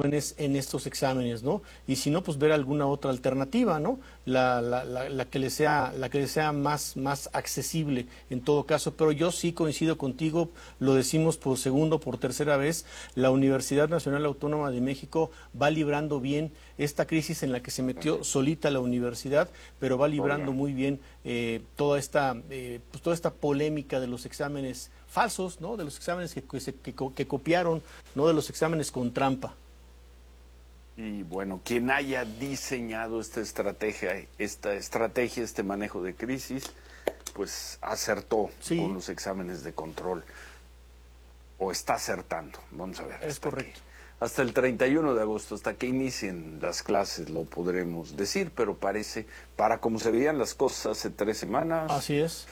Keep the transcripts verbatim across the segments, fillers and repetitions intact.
jóvenes en estos exámenes, ¿no? Y si no, pues ver alguna otra alternativa, ¿no? La, la, la, la que les sea, la que les sea más, más accesible en todo caso. Pero yo sí coincido contigo, lo decimos por segunda o por tercera vez, la Universidad Nacional Autónoma de México va librando bien esta crisis en la que se metió solita la universidad, pero va librando muy bien eh, toda esta eh, pues toda esta polémica de los exámenes falsos, ¿no? De los exámenes que, que, se, que, que copiaron, no de los exámenes con trampa. Y bueno, quien haya diseñado esta estrategia, esta estrategia, este manejo de crisis, pues acertó sí. con los exámenes de control. O está acertando, vamos a ver. Es correcto. Aquí. Hasta el treinta y uno de agosto, hasta que inicien las clases, lo podremos decir, pero parece, para como se veían las cosas hace tres semanas... Así es.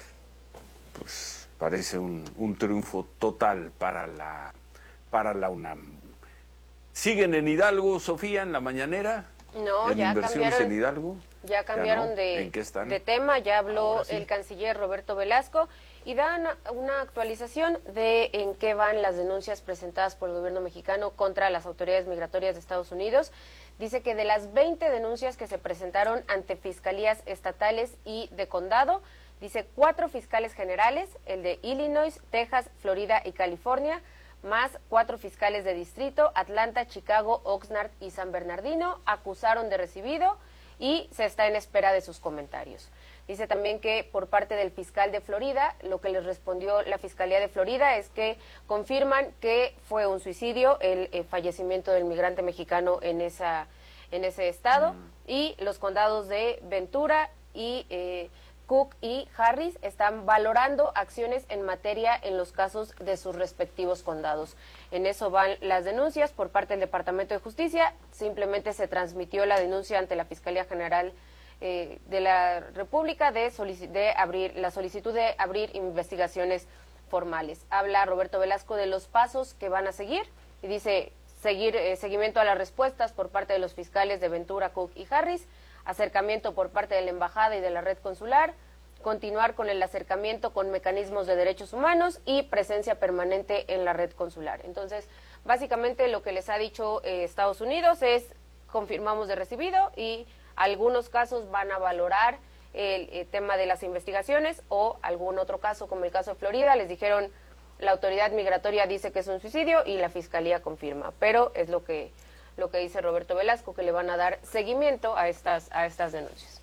Pues parece un, un triunfo total para la, para la UNAM. ¿Siguen en Hidalgo, Sofía, en la mañanera? No, ¿En ya inversiones cambiaron, en Hidalgo? Ya cambiaron ¿Ya no? de, ¿En qué están? de tema, ya habló sí. el canciller Roberto Velasco y dan una actualización de en qué van las denuncias presentadas por el gobierno mexicano contra las autoridades migratorias de Estados Unidos. Dice que de las veinte denuncias que se presentaron ante fiscalías estatales y de condado, dice cuatro fiscales generales, el de Illinois, Texas, Florida y California, más cuatro fiscales de distrito, Atlanta, Chicago, Oxnard y San Bernardino, acusaron de recibido y se está en espera de sus comentarios. Dice también que por parte del fiscal de Florida, lo que les respondió la Fiscalía de Florida es que confirman que fue un suicidio el, el fallecimiento del migrante mexicano en esa en ese estado, mm. y los condados de Ventura y eh, Cook y Harris están valorando acciones en materia en los casos de sus respectivos condados. En eso van las denuncias por parte del Departamento de Justicia. Simplemente se transmitió la denuncia ante la Fiscalía General eh, de la República de, de abrir la solicitud de abrir investigaciones formales. Habla Roberto Velasco de los pasos que van a seguir y dice seguir eh, seguimiento a las respuestas por parte de los fiscales de Ventura, Cook y Harris, acercamiento por parte de la Embajada y de la red consular, continuar con el acercamiento con mecanismos de derechos humanos y presencia permanente en la red consular. Entonces, básicamente lo que les ha dicho eh, Estados Unidos es confirmamos de recibido y algunos casos van a valorar el, el tema de las investigaciones o algún otro caso, como el caso de Florida, les dijeron la autoridad migratoria dice que es un suicidio y la Fiscalía confirma, pero es lo que lo que dice Roberto Velasco, que le van a dar seguimiento a estas, a estas denuncias.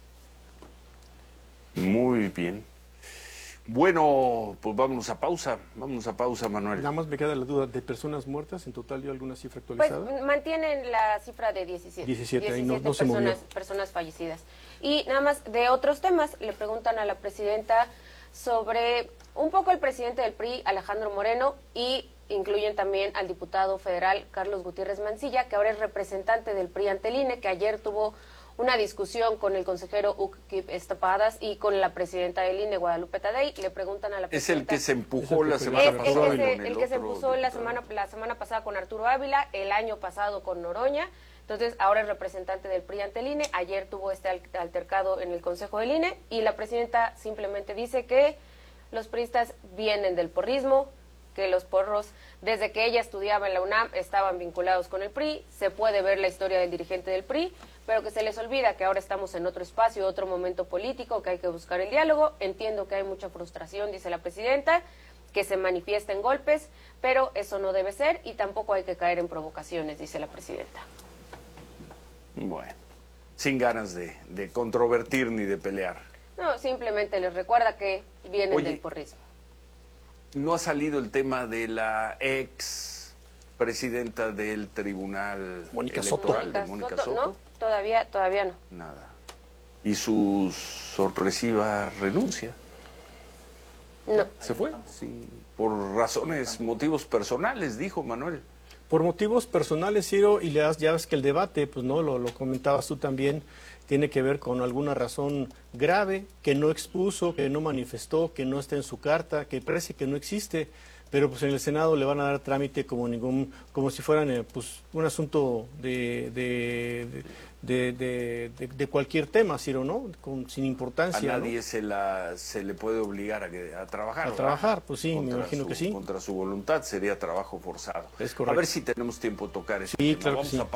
Muy bien. Bueno, pues vámonos a pausa, vámonos a pausa, Manuel. Nada más me queda la duda, ¿de personas muertas en total dio alguna cifra actualizada? Pues mantienen la cifra de diecisiete. diecisiete, ahí no, no se personas, movió. personas fallecidas. Y nada más de otros temas, le preguntan a la presidenta sobre un poco el presidente del P R I, Alejandro Moreno, y incluyen también al diputado federal Carlos Gutiérrez Mancilla, que ahora es representante del P R I ante el I N E, que ayer tuvo una discusión con el consejero Uckip Estapadas y con la presidenta del I N E, Guadalupe Tadei. Le preguntan a la presidenta... Es el que se empujó la semana es, pasada. El que se, con el el que se otro empujó la semana, la semana pasada con Arturo Ávila, el año pasado con Noroña. Entonces, ahora es representante del P R I ante el I N E. Ayer tuvo este altercado en el Consejo del I N E y la presidenta simplemente dice que los priistas vienen del porrismo, que los porros, desde que ella estudiaba en la UNAM, estaban vinculados con el P R I, se puede ver la historia del dirigente del P R I, pero que se les olvida que ahora estamos en otro espacio, otro momento político, que hay que buscar el diálogo. Entiendo que hay mucha frustración, dice la presidenta, que se manifiesta en golpes, pero eso no debe ser y tampoco hay que caer en provocaciones, dice la presidenta. Bueno, sin ganas de, de controvertir ni de pelear. No, simplemente les recuerda que vienen Oye, del porrismo. ¿No ha salido el tema de la ex presidenta del Tribunal Mónica Electoral, Mónica de Mónica Soto? Soto? No, todavía, todavía no. Nada. ¿Y su sorpresiva renuncia? No. ¿Se fue? Sí, por razones, motivos personales, dijo Manuel. Por motivos personales, Ciro, y le das, ya ves que el debate, pues no, lo, lo comentabas tú también, tiene que ver con alguna razón grave que no expuso, que no manifestó, que no está en su carta, que parece que no existe, pero pues en el Senado le van a dar trámite como ningún, como si fueran eh, pues un asunto de de, de, de, de, de cualquier tema, Ciro, ¿no? Con, sin importancia. A nadie ¿no? se la se le puede obligar a, que, a trabajar. A ¿verdad? trabajar, pues sí, contra me imagino su, que sí. Contra su voluntad sería trabajo forzado. Es correcto. A ver si tenemos tiempo de tocar eso. Sí, claro que sí.